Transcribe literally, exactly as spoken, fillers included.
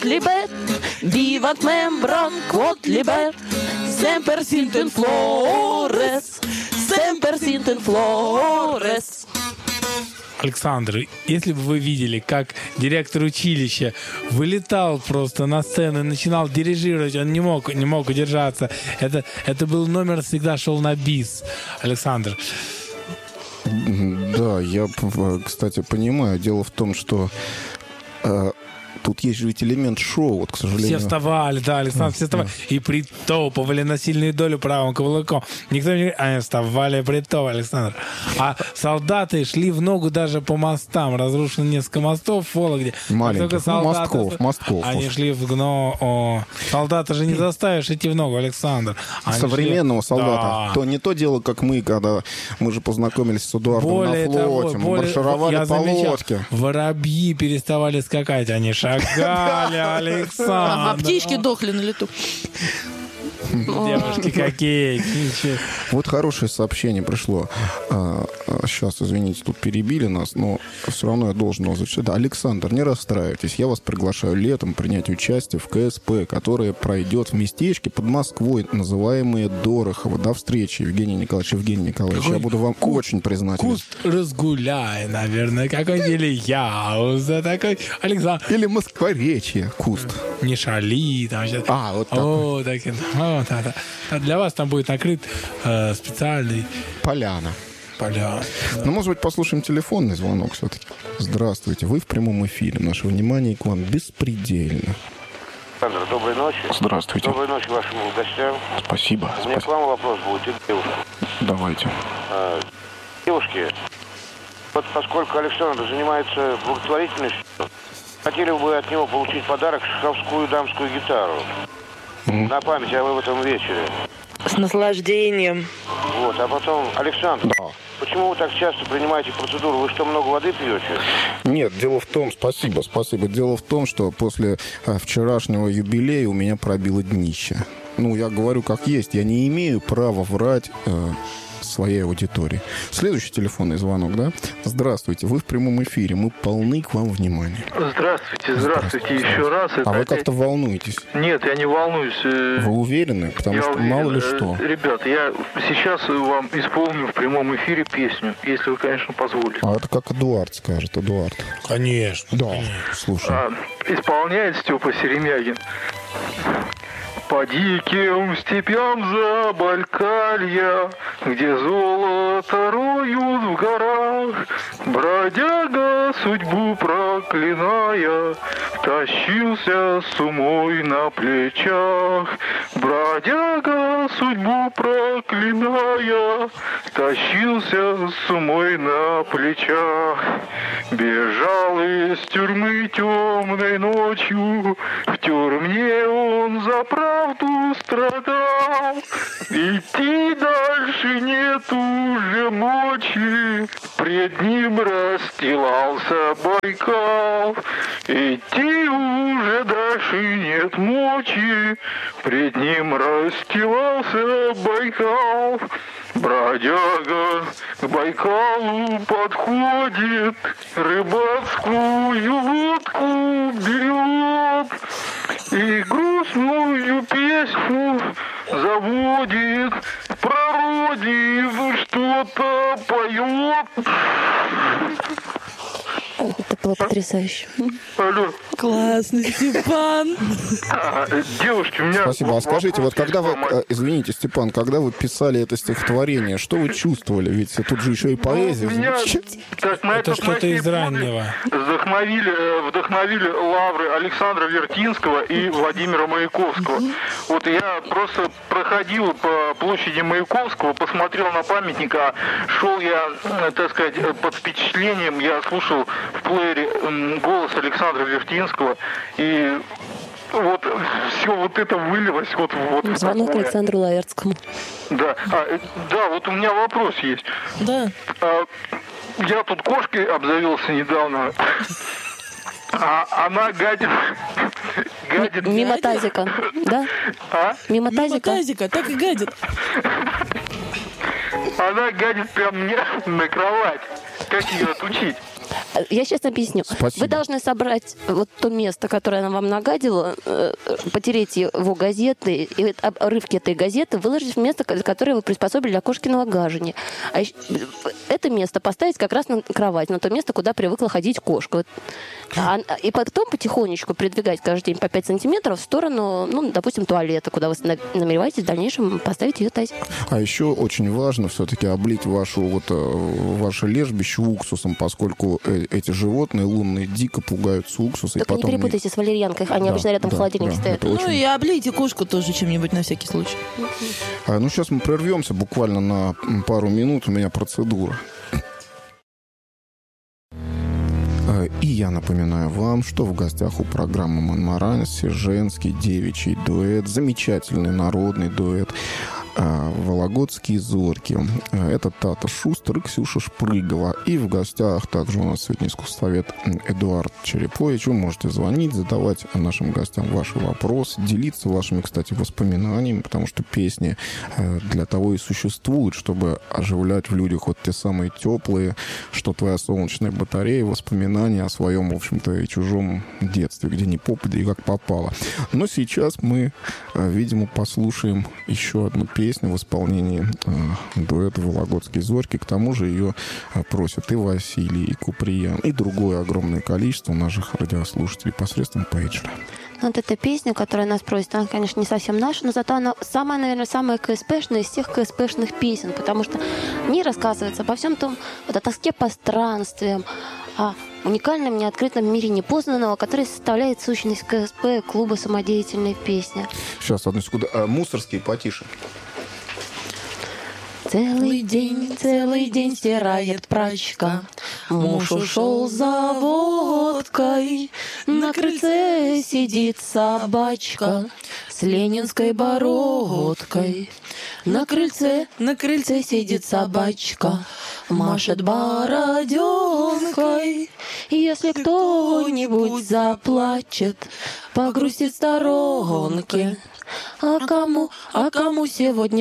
libet, vivat membran quod libet, semper sint in flores, semper sint in flores. Александр, если бы вы видели, как директор училища вылетал просто на сцену и начинал дирижировать, он не мог, не мог удержаться. Это, это был номер, всегда шел на бис. Александр. Да, я, кстати, понимаю. Дело в том, что э, тут есть же ведь элемент шоу, вот, к сожалению. Все вставали, да, Александр, все вставали. И притопывали на сильную долю правым каблуком. Никто не говорит, они вставали и притопывали, Александр. А солдаты шли в ногу даже по мостам. Разрушено несколько мостов в Вологде. Маленьких, ну, мостков, мостков. Они шли в гно... О, солдата же не заставишь идти в ногу, Александр. Они современного шли... солдата. Да. То не то дело, как мы, когда мы же познакомились с Эдуардом более на флоте. Того, мы более... маршировали Я по замечал, лодке. Воробьи переставали скакать. Они шагали, Александр. А птички дохли на лету. Девушки какие. Вот хорошее сообщение пришло. Сейчас, извините, тут перебили нас, но все равно я должен его зачитать. Да, Александр, не расстраивайтесь. Я вас приглашаю летом принять участие в КСП, которое пройдет в местечке под Москвой, называемое Дорохово. До встречи, Евгений Николаевич. Евгений Николаевич, Какой я буду вам ку- очень признателен. Куст разгуляй, наверное. Какой Ильяуза такой Александр. Или Москворечье. Куст. Не шали. Там сейчас... А, вот так. О, так, о, да, да. А для вас там будет накрыт э, специальный... Поляна. Поляна. Ну, может быть, послушаем телефонный звонок все-таки. Здравствуйте, вы в прямом эфире. Наше внимание к вам беспредельно. Александр, доброй ночи. Здравствуйте. Доброй ночи вашим гостям. Спасибо. У меня Спасибо. к вам вопрос будет, и девушка. Давайте. А, девушки, вот поскольку Александр занимается благотворительностью, хотели бы вы от него получить подарок шаховскую дамскую гитару. Mm. На память об этом вечере. С наслаждением. Вот, а потом, Александр, Да. почему вы так часто принимаете процедуру? Вы что, много воды пьете? Нет, дело в том, спасибо, спасибо. Дело в том, что после а, вчерашнего юбилея у меня пробило днище. Ну, я говорю как есть, я не имею права врать э, своей аудитории. Следующий телефонный звонок, да? Здравствуйте, вы в прямом эфире, мы полны к вам внимания. Здравствуйте, здравствуйте еще раз. А Это вы опять- как-то волнуетесь? Нет, я не волнуюсь. э, Вы уверены? Потому я что уверен. мало ли Э, что. Ребят, я сейчас вам исполню в прямом эфире песню, если вы, конечно, позволите. А это как Эдуард скажет, Эдуард. Конечно. Да, слушай. А, исполняет Степа Серемягин. По диким степям Забайкалья, где золото роют в горах, бродяга, судьбу проклиная, тащился с умой на плечах. Бродяга, судьбу проклиная, тащился с умой на плечах. Бежал из тюрьмы темной ночью, в тюрьме он за правду страдал. Идти дальше нет уже мочи, пред ним расстилался Байкал. Идти уже дальше нет мочи, пред ним расстилался Байкал. Бродяга к Байкалу подходит, рыбацкую лодку берет и грустную песню заводит, про родину что-то поет. Это было потрясающе. Алло. Классный Степан. А, девушки, у меня... Спасибо. А скажите, вот когда вы, вопрос. э, извините, Степан, когда вы писали это стихотворение, что вы чувствовали? Ведь тут же еще и поэзия Ну, меня, звучит. так, на Это этот что-то из мотив раннего. Вдохновили, э, вдохновили лавры Александра Вертинского и Владимира Маяковского. Вот я просто проходил по площади Маяковского, посмотрел на памятник, а шел я, э, так сказать, э, под впечатлением, я слушал в плеере э, голос Александра Вертинского, и вот все вот это вылилось вот, вот в Звонок такое. Александру Лаэртскому. Да, а, э, да, вот у меня вопрос есть. Да. А, я тут кошкой обзавелся недавно. А она гадит. гадит. Мимо тазика, да? А? Мимо Мимо тазика. тазика, так и гадит. Она гадит прям мне на кровать. Как ее отучить? Я сейчас объясню. Спасибо. Вы должны собрать вот то место, которое она вам нагадила, э, потереть его газеты, и вот обрывки этой газеты выложить в место, которое вы приспособили для кошкиного гажения. А еще это место поставить как раз на кровать, на то место, куда привыкла ходить кошка. Вот. А, и потом потихонечку передвигать каждый день по пять сантиметров в сторону, ну, допустим, туалета, куда вы намереваетесь в дальнейшем поставить ее тазик. А еще очень важно все-таки облить вашу, вот, ваше лежбище уксусом, поскольку эти животные лунные дико пугаются уксуса. Только и потом не перепутайте с валерьянкой, они да, обычно рядом да, в холодильнике да, стоят. это Ну очень... и облейте кошку тоже чем-нибудь на всякий случай. А, ну, сейчас мы прервемся буквально на пару минут. У меня процедура. И я напоминаю вам, что в гостях у программы «Монмаранси» женский девичий дуэт, замечательный народный дуэт «Вологодские зорьки». Это Тата Шустер и Ксюша Шпрыгова. И в гостях также у нас сегодня искусствовед Эдуард Черепович. Вы можете звонить, задавать нашим гостям ваши вопросы, делиться вашими, кстати, воспоминаниями, потому что песни для того и существуют, чтобы оживлять в людях вот те самые теплые, что твоя солнечная батарея, воспоминания о своем, в общем-то, и чужом детстве, где не попадя и как попало. Но сейчас мы, видимо, послушаем еще одну песню в исполнении э, дуэта «Вологодские зорьки». К тому же ее э, просят и Василий, и Куприян, и другое огромное количество наших радиослушателей посредством пейджера. Вот эта песня, которая нас просит, она, конечно, не совсем наша, но зато она самая, наверное, самая КСПшная из всех КСПшных песен, потому что в ней рассказывается обо всем том, вот о тоске по странствиям, о уникальном неоткрытом мире непознанного, который составляет сущность КСП, клуба «Самодеятельная песня». Сейчас, одну секунду. А, мусорские потише. Целый день, целый день стирает прачка. Муж ушел за водкой. На крыльце сидит собачка с ленинской бородкой. На крыльце, на крыльце сидит собачка, машет бороденкой. Если кто-нибудь заплачет, погрузит в сторонке. А кому, а кому сегодня